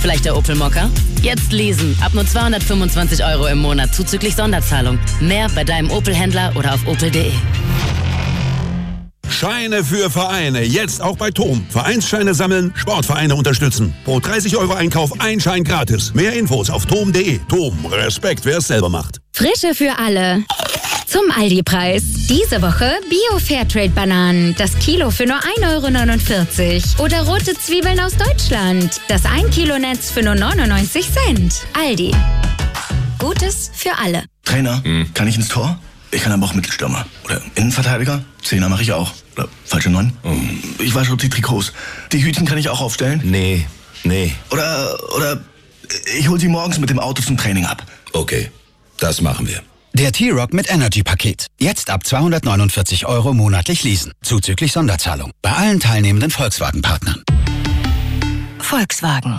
vielleicht der Opel Mokka? Jetzt leasen. Ab nur 225 € im Monat zuzüglich Sonderzahlung. Mehr bei deinem Opel-Händler oder auf opel.de. Scheine für Vereine. Jetzt auch bei TOM. Vereinsscheine sammeln, Sportvereine unterstützen. Pro 30 € Einkauf ein Schein gratis. Mehr Infos auf tom.de. TOM. Respekt, wer es selber macht. Frische für alle. Zum Aldi-Preis. Diese Woche Bio-Fairtrade-Bananen. Das Kilo für nur 1,49 €. Oder rote Zwiebeln aus Deutschland. Das 1 Kilo Netz für nur 99 Cent. Aldi. Gutes für alle. Trainer, kann ich ins Tor? Ich kann aber auch Mittelstürmer. Oder Innenverteidiger? Zehner mache ich auch. Oder falsche 9? Ich wasche auch die Trikots. Die Hütchen kann ich auch aufstellen? Nee. Oder ich hole sie morgens mit dem Auto zum Training ab. Okay, das machen wir. Der T-Rock mit Energy-Paket. Jetzt ab 249 € monatlich leasen. Zuzüglich Sonderzahlung. Bei allen teilnehmenden Volkswagen-Partnern. Volkswagen.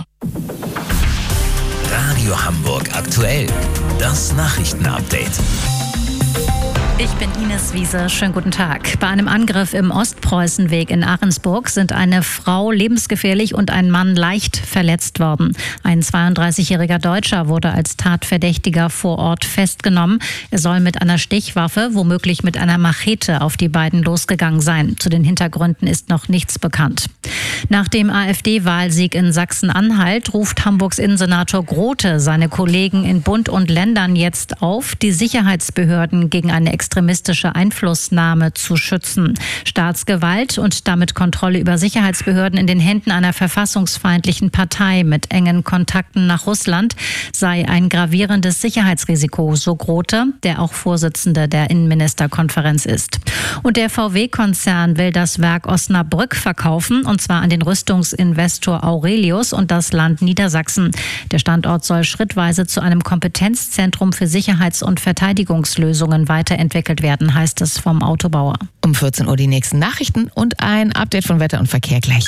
Radio Hamburg aktuell. Das Nachrichtenupdate. Ich bin Ines Wiese. Schönen guten Tag. Bei einem Angriff im Ostpreußenweg in Ahrensburg sind eine Frau lebensgefährlich und ein Mann leicht verletzt worden. Ein 32-jähriger Deutscher wurde als Tatverdächtiger vor Ort festgenommen. Er soll mit einer Stichwaffe, womöglich mit einer Machete, auf die beiden losgegangen sein. Zu den Hintergründen ist noch nichts bekannt. Nach dem AfD-Wahlsieg in Sachsen-Anhalt ruft Hamburgs Innensenator Grote seine Kollegen in Bund und Ländern jetzt auf, die Sicherheitsbehörden gegen eine extremistische Einflussnahme zu schützen. Staatsgewalt und damit Kontrolle über Sicherheitsbehörden in den Händen einer verfassungsfeindlichen Partei mit engen Kontakten nach Russland sei ein gravierendes Sicherheitsrisiko, so Grote, der auch Vorsitzende der Innenministerkonferenz ist. Und der VW-Konzern will das Werk Osnabrück verkaufen, und zwar an den Rüstungsinvestor Aurelius und das Land Niedersachsen. Der Standort soll schrittweise zu einem Kompetenzzentrum für Sicherheits- und Verteidigungslösungen weiterentwickelt werden, heißt es vom Autobauer. Um 14 Uhr die nächsten Nachrichten und ein Update von Wetter und Verkehr gleich.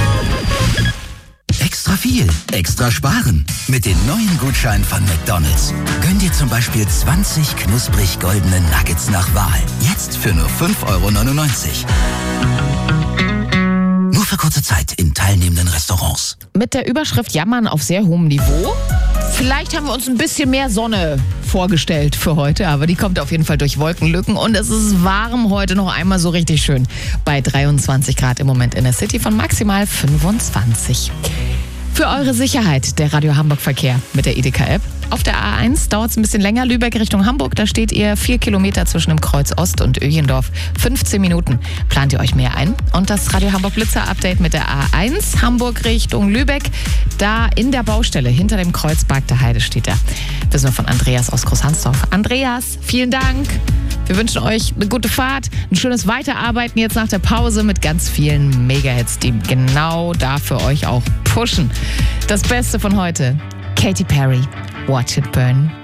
Extra viel, extra sparen. Mit den neuen Gutscheinen von McDonald's. Gönn dir zum Beispiel 20 knusprig goldene Nuggets nach Wahl. Jetzt für nur 5,99 €. Nur für kurze Zeit in teilnehmenden Restaurants. Mit der Überschrift Jammern auf sehr hohem Niveau. Vielleicht haben wir uns ein bisschen mehr Sonne vorgestellt für heute, aber die kommt auf jeden Fall durch Wolkenlücken und es ist warm heute noch einmal so richtig schön. Bei 23 Grad im Moment in der City von maximal 25. Für eure Sicherheit der Radio Hamburg Verkehr mit der IDK-App. Auf der A1 dauert es ein bisschen länger. Lübeck Richtung Hamburg, da steht ihr 4 Kilometer zwischen dem Kreuz Ost und Öjendorf. 15 Minuten. Plant ihr euch mehr ein? Und das Radio Hamburg Blitzer Update mit der A1 Hamburg Richtung Lübeck. Da in der Baustelle hinter dem Kreuz Barkter Heide steht er. Wissen wir von Andreas aus Großhansdorf. Andreas, vielen Dank. Wir wünschen euch eine gute Fahrt, ein schönes Weiterarbeiten jetzt nach der Pause mit ganz vielen Mega-Hits, die genau da für euch auch pushen. Das Beste von heute, Katy Perry, Watch It Burn.